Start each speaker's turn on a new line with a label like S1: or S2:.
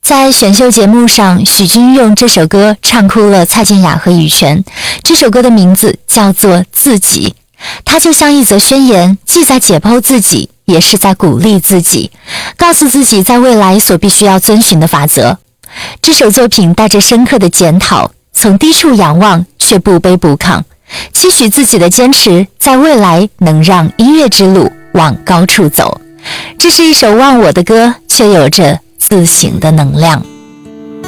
S1: 在选秀节目上，许君用这首歌唱哭了蔡健雅和羽泉。这首歌的名字叫做《自己》，它就像一则宣言，既在解剖自己，也是在鼓励自己，告诉自己在未来所必须要遵循的法则。这首作品带着深刻的检讨，从低处仰望，却不卑不亢，期许自己的坚持在未来能让音乐之路往高处走。这是一首忘我的歌，却有着自省的能量。